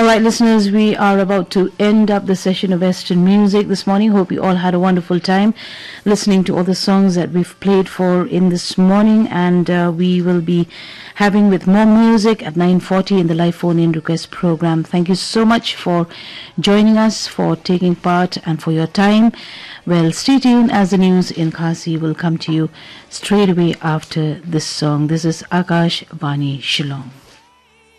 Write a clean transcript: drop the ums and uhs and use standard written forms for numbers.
All right, listeners, we are about to end up the session of Western music this morning. Hope you all had a wonderful time listening to all the songs that we've played for in this morning, and we will be having with more music at 9:40 in the live phone-in request program. Thank you so much for joining us, for taking part, and for your time. Well, stay tuned as the news in Khasi will come to you straight away after this song. This is Akash Vani Shillong.